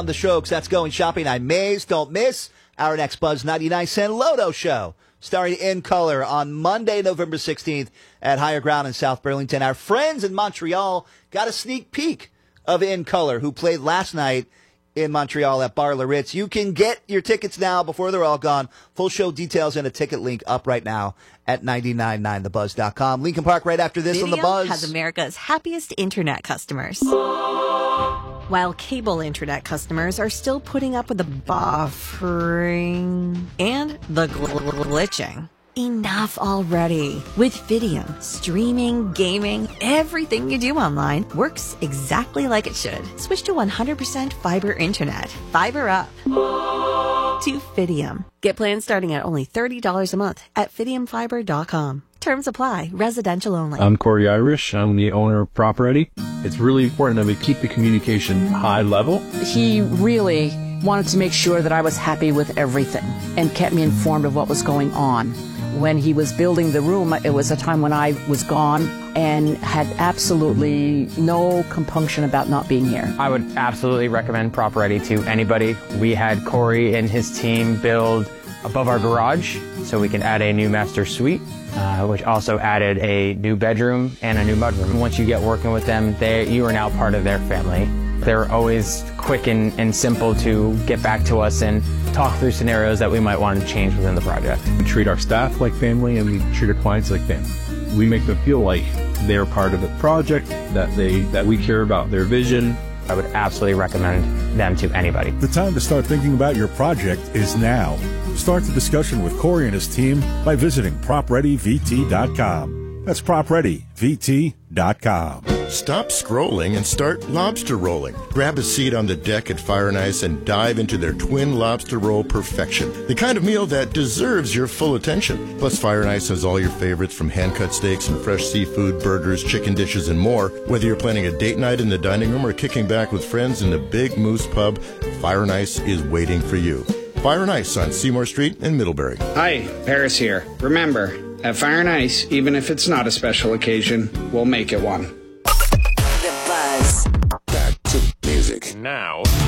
On the show, because that's going shopping. I'm Maze. Don't miss our next Buzz 99 Cent Loto show, starring In Color on Monday, November 16th at Higher Ground in South Burlington. Our friends in Montreal got a sneak peek of In Color, who played last night in Montreal at Bar Le Ritz. You can get your tickets now before they're all gone. Full show details and a ticket link up right now at 999thebuzz.com. Lincoln Park right after this on The Buzz. Has America's happiest internet customers. While cable internet customers are still putting up with the buffering and the glitching. Enough already. With Fidium, streaming, gaming, everything you do online works exactly like it should. Switch to 100% fiber internet. Fiber up to Fidium. Get plans starting at only $30 a month at FidiumFiber.com. Terms apply. Residential only. I'm Corey Irish. I'm the owner of PropReady. It's really important that we keep the communication high level. He really wanted to make sure that I was happy with everything and kept me informed of what was going on. When he was building the room, it was a time when I was gone and had absolutely no compunction about not being here. I would absolutely recommend PropReady to anybody. We had Corey and his team build above our garage so we can add a new master suite, which also added a new bedroom and a new mudroom. Once you get working with them, you are now part of their family. They're always quick and simple to get back to us and talk through scenarios that we might want to change within the project. We treat our staff like family and we treat our clients like family. We make them feel like they're part of the project, that we care about their vision. I would absolutely recommend them to anybody. The time to start thinking about your project is now. Start the discussion with Corey and his team by visiting PropReadyVT.com. That's PropReadyVT.com. Stop scrolling and start lobster rolling. Grab a seat on the deck at Fire and Ice and dive into their twin lobster roll perfection. The kind of meal that deserves your full attention. Plus, Fire and Ice has all your favorites from hand-cut steaks and fresh seafood, burgers, chicken dishes, and more. Whether you're planning a date night in the dining room or kicking back with friends in the Big Moose Pub, Fire and Ice is waiting for you. Fire and Ice on Seymour Street in Middlebury. Hi, Paris here. Remember, at Fire and Ice, even if it's not a special occasion, we'll make it one. The Buzz. Back to music. Now.